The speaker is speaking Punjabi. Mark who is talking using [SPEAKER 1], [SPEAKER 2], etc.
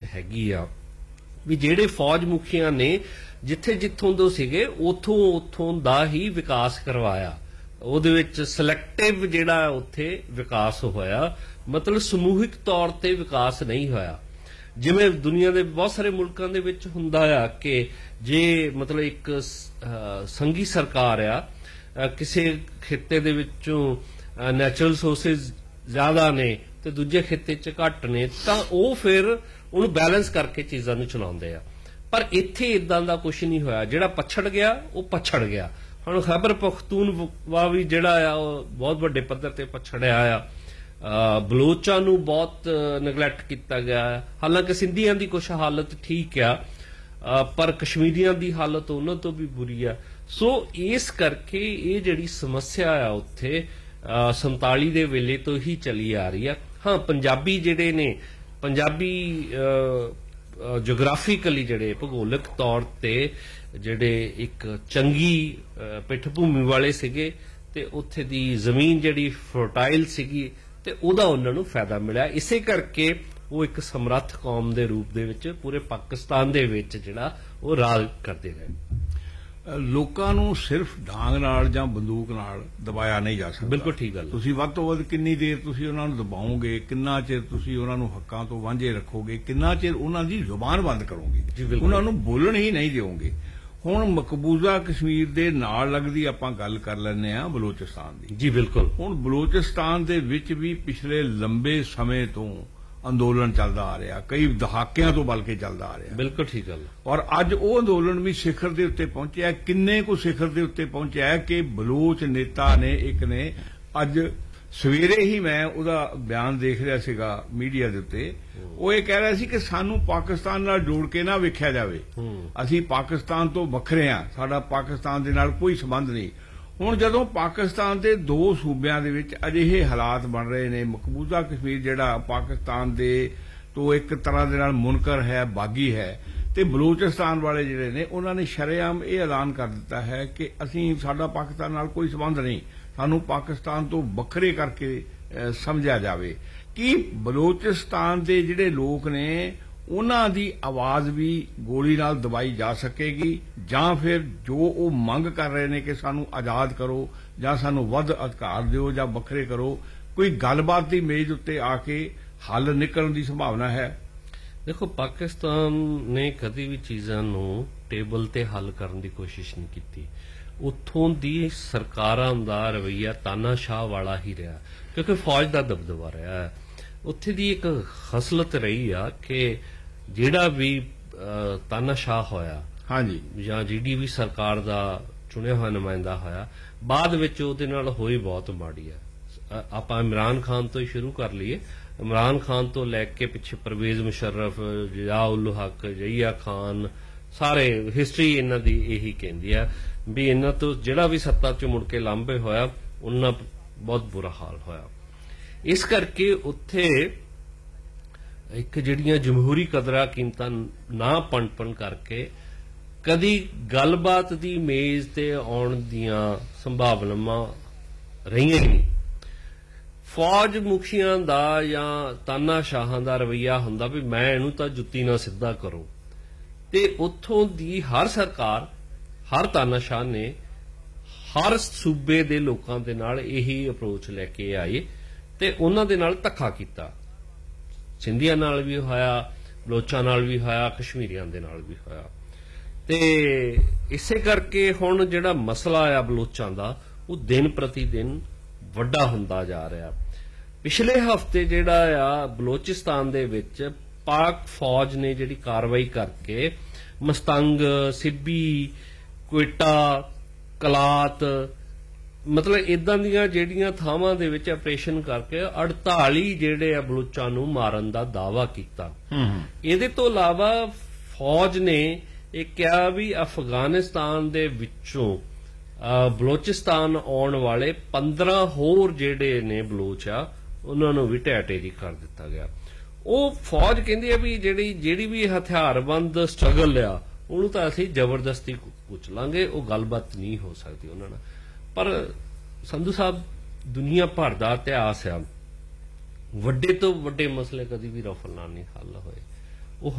[SPEAKER 1] हैगी आ भी ਜਿਹੜੇ फौज मुखिया ने जिथे जिथों दो सीगे उथों दा ही विकास करवाया ਉਹਦੇ ਵਿੱਚ ਸਿਲੈਕਟਿਵ ਜਿਹੜਾ ਉੱਥੇ ਵਿਕਾਸ ਹੋਇਆ ਮਤਲਬ ਸਮੂਹਿਕ ਤੌਰ ਤੇ ਵਿਕਾਸ ਨਹੀਂ ਹੋਇਆ ਜਿਵੇਂ ਦੁਨੀਆ ਦੇ ਬਹੁਤ ਸਾਰੇ ਮੁਲਕਾਂ ਦੇ ਵਿੱਚ ਹੁੰਦਾ ਆ ਕਿ ਜੇ ਮਤਲਬ ਇੱਕ ਸੰਘੀ ਸਰਕਾਰ ਆ ਕਿਸੇ ਖਿੱਤੇ ਦੇ ਵਿੱਚੋਂ ਨੈਚੁਰਲ ਰਿਸੋਰਸਿਸ ਜ਼ਿਆਦਾ ਨੇ ਤੇ ਦੂਜੇ ਖਿੱਤੇ 'ਚ ਘੱਟ ਨੇ ਤਾਂ ਉਹ ਫਿਰ ਉਹਨੂੰ ਬੈਲੈਂਸ ਕਰਕੇ ਚੀਜ਼ਾਂ ਨੂੰ ਚਲਾਉਂਦੇ ਆ ਪਰ ਇੱਥੇ ਇਦਾਂ ਦਾ ਕੁਝ ਨਹੀਂ ਹੋਇਆ ਜਿਹੜਾ ਪਛੜ ਗਿਆ ਉਹ ਪਛੜ ਗਿਆ ਹੁਣ ਖੈਬਰ ਪਖਤੂਨਖਵਾ ਵੀ ਜਿਹੜਾ ਆ ਉਹ ਬਹੁਤ ਵੱਡੇ ਪੱਧਰ ਤੇ ਪਛੜਿਆ ਆ ਬਲੋਚਾਂ ਨੂੰ ਬਹੁਤ ਨੈਗਲੈਕਟ ਕੀਤਾ ਗਿਆ ਹਾਲਾਂਕਿ ਸਿੰਧੀਆਂ ਦੀ ਕੁਝ ਹਾਲਤ ਠੀਕ ਆ ਪਰ ਕਸ਼ਮੀਰੀਆਂ ਦੀ ਹਾਲਤ ਉਹਨਾਂ ਤੋਂ ਵੀ ਬੁਰੀ ਆ ਸੋ ਇਸ ਕਰਕੇ ਇਹ ਜਿਹੜੀ ਸਮੱਸਿਆ ਆ ਉੱਥੇ 47 ਦੇ ਵੇਲੇ ਤੋਂ ਹੀ ਚਲੀ ਆ ਰਹੀ ਆ ਹਾਂ ਪੰਜਾਬੀ ਜਿਹੜੇ ਨੇ ਪੰਜਾਬੀ ਜੋਗ੍ਰਾਫੀਕਲੀ ਜਿਹੜੇ ਭੂਗੋਲਿਕ ਤੌਰ ਤੇ ਜਿਹੜੇ ਇੱਕ ਚੰਗੀ ਪਿੱਠ ਭੂਮੀ ਵਾਲੇ ਸੀਗੇ ਤੇ ਉੱਥੇ ਦੀ ਜ਼ਮੀਨ ਜਿਹੜੀ ਫਰਟਾਈਲ ਸੀਗੀ ਤੇ ਉਹਦਾ ਉਹਨਾਂ ਨੂੰ ਫਾਇਦਾ ਮਿਲਿਆ ਇਸੇ ਕਰਕੇ ਉਹ ਇੱਕ ਸਮਰੱਥ ਕੌਮ ਦੇ ਰੂਪ ਦੇ ਵਿੱਚ ਪੂਰੇ ਪਾਕਿਸਤਾਨ ਦੇ ਵਿੱਚ ਜਿਹੜਾ ਉਹ ਰਾਜ ਕਰਦੇ ਰਹੇ
[SPEAKER 2] ਲੋਕਾਂ ਨੂੰ ਸਿਰਫ ਡਾਂਗ ਨਾਲ ਜਾਂ ਬੰਦੂਕ ਨਾਲ ਦਬਾਇਆ ਨਹੀਂ ਜਾ ਸਕਦਾ
[SPEAKER 1] ਬਿਲਕੁਲ ਠੀਕ ਗੱਲ
[SPEAKER 2] ਤੁਸੀਂ ਵੱਧ ਤੋਂ ਵੱਧ ਕਿੰਨੀ ਦੇਰ ਤੁਸੀਂ ਉਹਨਾਂ ਨੂੰ ਦਬਾਓਗੇ ਕਿੰਨਾ ਚਿਰ ਤੁਸੀਂ ਉਹਨਾਂ ਨੂੰ ਹੱਕਾਂ ਤੋਂ ਵਾਂਝੇ ਰੱਖੋਗੇ ਕਿੰਨਾ ਚਿਰ ਉਹਨਾਂ ਦੀ ਜ਼ੁਬਾਨ ਬੰਦ ਕਰੋਗੇ ਉਹਨਾਂ ਨੂੰ ਬੋਲਣ ਹੀ ਨਹੀਂ ਦਿਓਗੇ ਹੁਣ ਮਕਬੂਜ਼ਾ ਕਸ਼ਮੀਰ ਦੇ ਨਾਲ ਲੱਗਦੀ ਆਪਾਂ ਗੱਲ ਕਰ ਲੈਂਦੇ ਆ ਬਲੋਚਿਸਤਾਨ ਦੀ ਜੀ ਬਿਲਕੁਲ ਹੁਣ ਬਲੋਚਿਸਤਾਨ ਦੇ ਵਿੱਚ ਵੀ ਪਿਛਲੇ ਲੰਬੇ ਸਮੇਂ ਤੋਂ ਅੰਦੋਲਨ ਚੱਲਦਾ ਆ ਰਿਹਾ ਕਈ ਦਹਾਕਿਆਂ ਤੋਂ ਬਲਕਿ ਚੱਲਦਾ ਆ ਰਿਹਾ
[SPEAKER 1] ਬਿਲਕੁਲ ਠੀਕ ਗੱਲ
[SPEAKER 2] ਔਰ ਅੱਜ ਉਹ ਅੰਦੋਲਨ ਵੀ ਸਿਖਰ ਦੇ ਉੱਤੇ ਪਹੁੰਚਿਆ ਕਿੰਨੇ ਕੁ ਸਿਖਰ ਦੇ ਉੱਤੇ ਪਹੁੰਚਿਆ ਕਿ ਬਲੋਚ ਨੇਤਾ ਨੇ ਇੱਕ ਨੇ ਅੱਜ ਸਵੇਰੇ ਹੀ ਮੈਂ ਉਹਦਾ ਬਿਆਨ ਦੇਖ ਰਿਹਾ ਸੀਗਾ ਮੀਡੀਆ ਦੇ ਉੱਤੇ ਉਹ ਇਹ ਕਹਿ ਰਿਹਾ ਸੀ ਕਿ ਸਾਨੂੰ ਪਾਕਿਸਤਾਨ ਨਾਲ ਜੋੜ ਕੇ ਨਾ ਵੇਖਿਆ ਜਾਵੇ ਅਸੀਂ ਪਾਕਿਸਤਾਨ ਤੋਂ ਵੱਖਰੇ ਆ ਸਾਡਾ ਪਾਕਿਸਤਾਨ ਦੇ ਨਾਲ ਕੋਈ ਸੰਬੰਧ ਨਹੀਂ ਹੁਣ ਜਦੋਂ ਪਾਕਿਸਤਾਨ ਦੇ ਦੋ ਸੂਬਿਆਂ ਦੇ ਵਿੱਚ ਅਜਿਹੇ ਹਾਲਾਤ ਬਣ ਰਹੇ ਨੇ ਮਕਬੂਜ਼ਾ ਕਸ਼ਮੀਰ ਜਿਹੜਾ ਪਾਕਿਸਤਾਨ ਦੇ ਤੋਂ ਇੱਕ ਤਰ੍ਹਾਂ ਦੇ ਨਾਲ ਮੁਨਕਰ ਹੈ ਬਾਗੀ ਹੈ ਤੇ ਬਲੂਚਿਸਤਾਨ ਵਾਲੇ ਜਿਹੜੇ ਨੇ ਉਹਨਾਂ ਨੇ ਸ਼ਰੇਆਮ ਇਹ ਐਲਾਨ ਕਰ ਦਿੱਤਾ ਹੈ ਕਿ ਅਸੀਂ ਸਾਡਾ ਪਾਕਿਸਤਾਨ ਨਾਲ ਕੋਈ ਸੰਬੰਧ ਨਹੀਂ ਸਾਨੂੰ ਪਾਕਿਸਤਾਨ ਤੋਂ ਵੱਖਰੇ ਕਰਕੇ ਸਮਝਿਆ ਜਾਵੇ ਕਿ ਬਲੂਚਿਸਤਾਨ ਦੇ ਜਿਹੜੇ ਲੋਕ ਨੇ ਉਹਨਾਂ ਦੀ ਆਵਾਜ਼ ਵੀ ਗੋਲੀ ਨਾਲ ਦਬਾਈ ਜਾ ਸਕੇਗੀ ਜਾਂ ਫਿਰ ਜੋ ਉਹ ਮੰਗ ਕਰ ਰਹੇ ਨੇ ਕਿ ਸਾਨੂੰ ਆਜ਼ਾਦ ਕਰੋ ਜਾਂ ਸਾਨੂੰ ਵੱਧ ਅਧਿਕਾਰ ਦਿਓ ਜਾਂ ਵੱਖਰੇ ਕਰੋ ਕੋਈ ਗੱਲਬਾਤ ਦੀ ਮੇਜ਼ ਉੱਤੇ ਆ ਕੇ ਹੱਲ ਨਿਕਲਣ ਦੀ ਸੰਭਾਵਨਾ ਹੈ
[SPEAKER 1] ਦੇਖੋ ਪਾਕਿਸਤਾਨ ਨੇ ਕਦੀ ਵੀ ਚੀਜ਼ਾਂ ਨੂੰ ਟੇਬਲ ਤੇ ਹੱਲ ਕਰਨ ਦੀ ਕੋਸ਼ਿਸ਼ ਨਹੀਂ ਕੀਤੀ ਉੱਥੋਂ ਦੀ ਸਰਕਾਰਾਂ ਦਾ ਰਵੱਈਆ ਤਾਨਾਸ਼ਾਹ ਵਾਲਾ ਹੀ ਰਿਹਾ ਕਿਉਂਕਿ ਫੌਜ ਦਾ ਦਬਦਬਾ ਰਿਹਾ ਉੱਥੇ ਦੀ ਇੱਕ ਖਸਲਤ ਰਹੀ ਆ ਕਿ ਜਿਹੜਾ ਵੀ ਤਾਨਾਸ਼ਾਹ ਹੋਇਆ ਹਾਂਜੀ ਜਾਂ ਜਿਹੜੀ ਵੀ ਸਰਕਾਰ ਦਾ ਚੁਣਿਆ ਹੋਇਆ ਨੁਮਾਇੰਦਾ ਹੋਇਆ ਬਾਅਦ ਵਿੱਚ ਉਹਦੇ ਨਾਲ ਹੋਈ ਬਹੁਤ ਮਾੜੀ ਆ ਆਪਾਂ ਇਮਰਾਨ ਖਾਨ ਤੋਂ ਹੀ ਸ਼ੁਰੂ ਕਰ ਲਈਏ ਇਮਰਾਨ ਖਾਨ ਤੋਂ ਲੈ ਕੇ ਪਿੱਛੇ ਪਰਵੇਜ਼ ਮੁਸ਼ਰਫ ਜ਼ਿਆ-ਉਲ ਹਕ ਜ਼ਹੀਆ ਖਾਨ ਸਾਰੇ ਹਿਸਟਰੀ ਇਹਨਾਂ ਦੀ ਇਹੀ ਕਹਿੰਦੀ ਆ ਵੀ ਇਹਨਾਂ ਤੋਂ ਜਿਹੜਾ ਵੀ ਸੱਤਾ 'ਚ ਮੁੜ ਕੇ ਲਾਂਭੇ ਹੋਇਆ ਉਹਨਾਂ ਬਹੁਤ ਬੁਰਾ ਹਾਲ ਹੋਇਆ ਇਸ ਕਰਕੇ ਉੱਥੇ ਇੱਕ ਜਿਹੜੀਆਂ ਜਮਹੂਰੀ ਕਦਰਾਂ ਕੀਮਤਾਂ ਨਾ ਪਣਪਣ ਕਰਕੇ ਕਦੀ ਗੱਲਬਾਤ ਦੀ ਮੇਜ਼ ਤੇ ਆਉਣ ਦੀਆਂ ਸੰਭਾਵਨਾਵਾਂ ਰਹੀਆਂ ਨਹੀਂ ਫੌਜ ਮੁਖੀਆਂ ਦਾ ਜਾਂ ਤਾਨਾਸ਼ਾਹਾਂ ਦਾ ਰਵੱਈਆ ਹੁੰਦਾ ਵੀ ਮੈਂ ਇਹਨੂੰ ਤਾਂ ਜੁੱਤੀ ਨਾਲ ਸਿੱਧਾ ਕਰੋ ਤੇ ਉੱਥੋਂ ਦੀ ਹਰ ਸਰਕਾਰ ਹਰ ਤਾਨਾਸ਼ਾਹ ਨੇ ਹਰ ਸੂਬੇ ਦੇ ਲੋਕਾਂ ਦੇ ਨਾਲ ਇਹੀ ਅਪਰੋਚ ਲੈ ਕੇ ਆਏ ਤੇ ਉਹਨਾਂ ਦੇ ਨਾਲ ਧੱਕਾ ਕੀਤਾ ਸਿੰਧੀਆਂ ਨਾਲ ਵੀ ਹੋਇਆ ਬਲੋਚਾਂ ਨਾਲ ਵੀ ਹੋਇਆ ਕਸ਼ਮੀਰੀਆਂ ਦੇ ਨਾਲ ਵੀ ਹੋਇਆ ਤੇ ਇਸੇ ਕਰਕੇ ਹੁਣ ਜਿਹੜਾ ਮਸਲਾ ਆ ਬਲੋਚਾਂ ਦਾ ਉਹ ਦਿਨ ਪ੍ਰਤੀ ਦਿਨ ਵੱਡਾ ਹੁੰਦਾ ਜਾ ਰਿਹਾ ਪਿਛਲੇ ਹਫ਼ਤੇ ਜਿਹੜਾ ਆ ਬਲੋਚਿਸਤਾਨ ਦੇ ਵਿੱਚ ਪਾਕ ਫੌਜ ਨੇ ਜਿਹੜੀ ਕਾਰਵਾਈ ਕਰਕੇ ਮਸਤੰਗ ਸਿੱਬੀ ਕੁਇਟਾ ਕਲਾਤ ਮਤਲਬ ਇਦਾਂ ਦੀਆਂ ਜਿਹੜੀਆਂ ਥਾਵਾਂ ਦੇ ਵਿੱਚ ਆਪਰੇਸ਼ਨ ਕਰਕੇ 48 ਜਿਹੜੇ ਆ ਬਲੂਚਾਂ ਨੂੰ ਮਾਰਨ ਦਾ ਦਾਅਵਾ ਕੀਤਾ ਇਹਦੇ ਤੋਂ ਇਲਾਵਾ ਫੌਜ ਨੇ ਇਹ ਕਿਹਾ ਵੀ ਅਫਗਾਨਿਸਤਾਨ ਦੇ ਵਿੱਚੋਂ ਬਲੋਚਿਸਤਾਨ ਆਉਣ ਵਾਲੇ 15 ਹੋਰ ਜਿਹੜੇ ਨੇ ਬਲੋਚ ਆ ਉਹਨਾਂ ਨੂੰ ਵੀ ਢਹਿ-ਢੇਰੀ ਕਰ ਦਿੱਤਾ ਗਿਆ ਉਹ ਫੌਜ ਕਹਿੰਦੀ ਆ ਵੀ ਜਿਹੜੀ ਵੀ ਹਥਿਆਰਬੰਦ ਸਟਰਗਲ ਆ ਉਹਨੂੰ ਤਾਂ ਅਸੀਂ ਜ਼ਬਰਦਸਤੀ ਕੁਚਲਾਂਗੇ ਲਾਂਗੇ ਉਹ ਗੱਲਬਾਤ ਨਹੀਂ ਹੋ ਸਕਦੀ ਉਹਨਾਂ ਨਾਲ ਪਰ ਸੰਧੂ ਸਾਹਿਬ ਦੁਨੀਆ ਭਰ ਦਾ ਇਤਿਹਾਸ ਆ ਵੱਡੇ ਤੋਂ ਵੱਡੇ ਮਸਲੇ ਕਦੀ ਵੀ ਰਫਲ ਨਾਲ ਨਹੀਂ ਹੱਲ ਹੋਏ